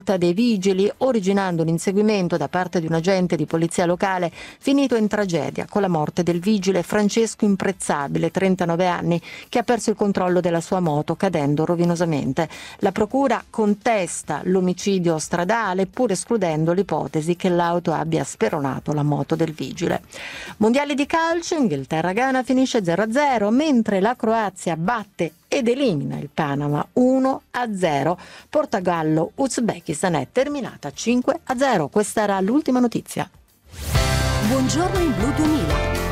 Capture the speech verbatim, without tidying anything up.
dei vigili, originando un inseguimento da parte di un agente di polizia locale finito in tragedia con la morte del vigile Francesco Imprezzabile, trentanove anni, che ha perso il controllo della sua moto cadendo rovinosamente. La procura contesta l'omicidio stradale, pur escludendo l'ipotesi che l'auto abbia speronato la moto del vigile. Mondiali di calcio, Inghilterra-Ghana finisce zero a zero, mentre la Croazia batte ed elimina il Panama uno a zero. Portogallo-Uzbekistan è terminata cinque a zero. Questa era l'ultima notizia. Buongiorno in Blu duemila.